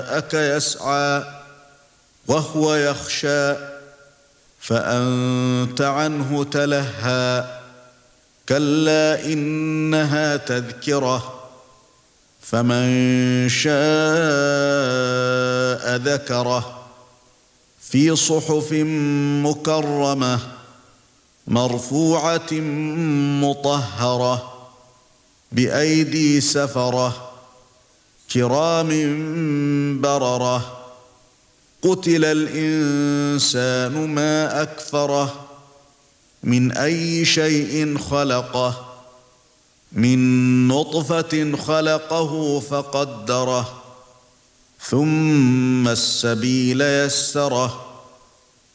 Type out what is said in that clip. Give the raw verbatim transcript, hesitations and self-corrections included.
جاءك يسعى وهو يخشى فأنت عنه تلهى كلا إنها تذكرة فمن شاء ذكره في صحف مكرمة مرفوعة مطهرة بأيدي سفرة كرام بررة قتل الإنسان ما أكفره من أي شيء خلقه من نطفة خلقه فقدره ثم السبيل يسره